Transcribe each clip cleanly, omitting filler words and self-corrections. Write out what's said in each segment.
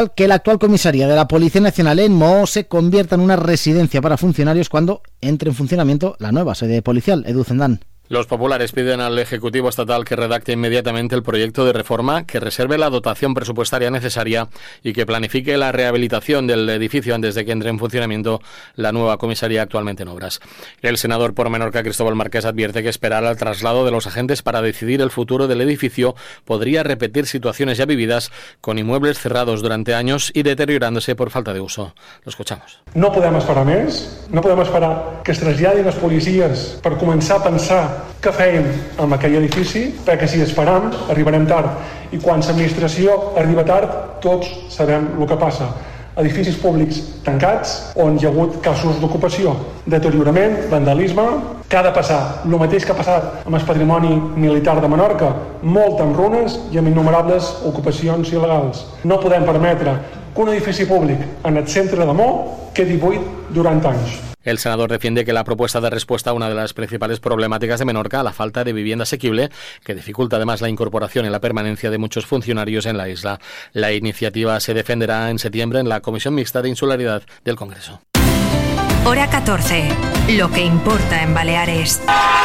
Que la actual comisaría de la Policía Nacional en Moó se convierta en una residencia para funcionarios cuando entre en funcionamiento la nueva sede policial. Edu Zendán. Los populares piden al Ejecutivo Estatal que redacte inmediatamente el proyecto de reforma, que reserve la dotación presupuestaria necesaria y que planifique la rehabilitación del edificio antes de que entre en funcionamiento la nueva comisaría actualmente en obras. El senador por Menorca, Cristóbal Marqués, advierte que esperar al traslado de los agentes para decidir el futuro del edificio podría repetir situaciones ya vividas con inmuebles cerrados durante años y deteriorándose por falta de uso. Lo escuchamos. No podem esperar més, no podem esperar que es traslladin els policies per començar a pensar què fèiem amb aquell edifici, perquè si esperam arribarem tard i quan l'administració arriba tard tots sabem el que passa. Edificis públics tancats on hi ha hagut casos d'ocupació, deteriorament, vandalisme, que ha de passar el mateix que ha passat amb el patrimoni militar de Menorca, molt en runes i amb innumerables ocupacions il·legals. No podem permetre que un edifici públic en el centre de Moó quedi buit durant anys. El senador defiende que la propuesta da respuesta a una de las principales problemáticas de Menorca, la falta de vivienda asequible, que dificulta además la incorporación y la permanencia de muchos funcionarios en la isla. La iniciativa se defenderá en septiembre en la Comisión Mixta de Insularidad del Congreso. Hora 14. Lo que importa en Baleares.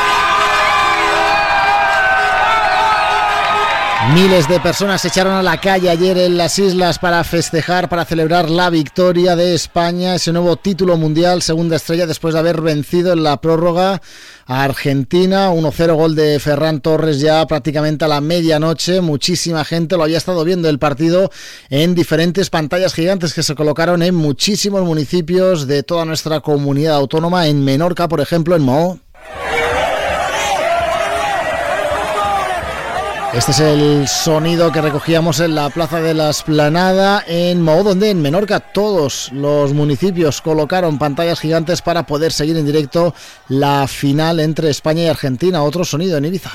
Miles de personas se echaron a la calle ayer en las islas para festejar, para celebrar la victoria de España, ese nuevo título mundial, segunda estrella, después de haber vencido en la prórroga a Argentina. 1-0, gol de Ferran Torres ya prácticamente a la medianoche. Muchísima gente lo había estado viendo el partido en diferentes pantallas gigantes que se colocaron en muchísimos municipios de toda nuestra comunidad autónoma. En Menorca, por ejemplo, en Moó. Este es el sonido que recogíamos en la Plaza de la Esplanada en Moó, donde en Menorca todos los municipios colocaron pantallas gigantes para poder seguir en directo la final entre España y Argentina. Otro sonido en Ibiza.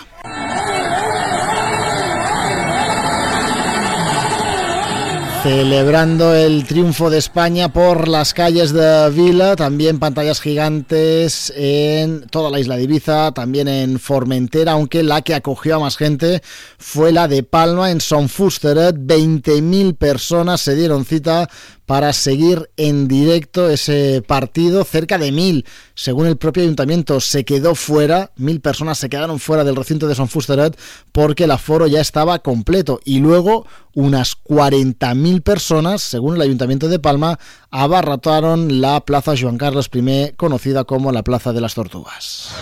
Celebrando el triunfo de España por las calles de Vila, también pantallas gigantes en toda la isla de Ibiza, también en Formentera, aunque la que acogió a más gente fue la de Palma, en Son Fusteret. 20.000 personas se dieron cita para seguir en directo ese partido. Cerca de 1.000, según el propio ayuntamiento, se quedó fuera. 1.000 personas se quedaron fuera del recinto de Son Fusteret porque el aforo ya estaba completo. Y luego unas 40.000 personas, según el ayuntamiento de Palma, abarrotaron la Plaza Joan Carlos I, conocida como la Plaza de las Tortugas.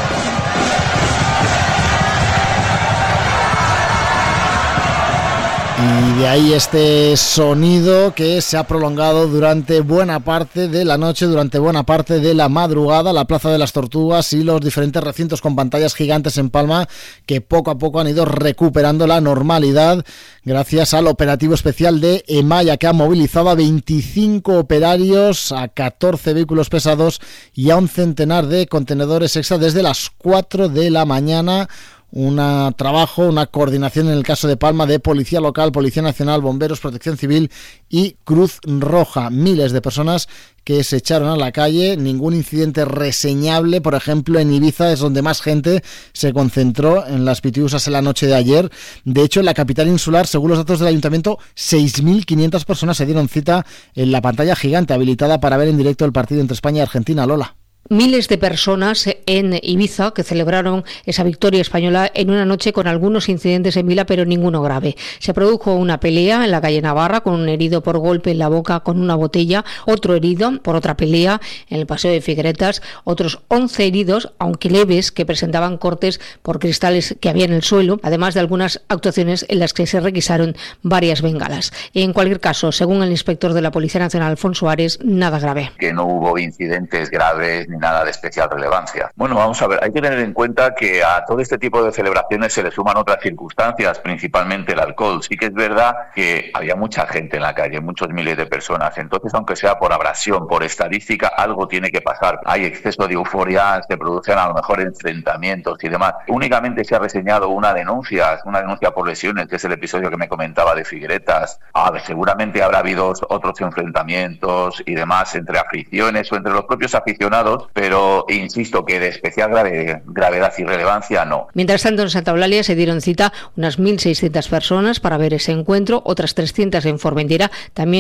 Y de ahí este sonido que se ha prolongado durante buena parte de la noche, durante buena parte de la madrugada. La Plaza de las Tortugas y los diferentes recintos con pantallas gigantes en Palma, que poco a poco han ido recuperando la normalidad gracias al operativo especial de Emaya, que ha movilizado a 25 operarios, a 14 vehículos pesados y a un centenar de contenedores extra desde las 4 de la mañana. Un trabajo, una coordinación en el caso de Palma de Policía Local, Policía Nacional, Bomberos, Protección Civil y Cruz Roja. Miles de personas que se echaron a la calle, ningún incidente reseñable. Por ejemplo, en Ibiza es donde más gente se concentró en las pitiusas en la noche de ayer. De hecho, en la capital insular, según los datos del ayuntamiento, 6.500 personas se dieron cita en la pantalla gigante habilitada para ver en directo el partido entre España y Argentina. Lola. Miles de personas en Ibiza que celebraron esa victoria española en una noche con algunos incidentes en Vila, pero ninguno grave. Se produjo una pelea en la calle Navarra con un herido por golpe en la boca con una botella, otro herido por otra pelea en el Paseo de Figueretas, otros 11 heridos, aunque leves, que presentaban cortes por cristales que había en el suelo, además de algunas actuaciones en las que se requisaron varias bengalas. En cualquier caso, según el inspector de la Policía Nacional, Alfonso Ares, nada grave. Que no hubo incidentes graves ni nada de especial relevancia. Bueno, vamos a ver, hay que tener en cuenta que a todo este tipo de celebraciones se le suman otras circunstancias, principalmente el alcohol. Sí que es verdad que había mucha gente en la calle, muchos miles de personas, entonces aunque sea por abrasión, por estadística, algo tiene que pasar. Hay exceso de euforia, se producen a lo mejor enfrentamientos y demás. Únicamente se ha reseñado una denuncia por lesiones, que es el episodio que me comentaba de Figueretas. Seguramente habrá habido otros enfrentamientos y demás entre aficiones o entre los propios aficionados, fútbol, pero insisto que de especial gravedad y relevancia no. Mientras tanto, en Santa Eulalia se dieron cita unas 1.600 personas para ver ese encuentro, otras 300 en Formentera, también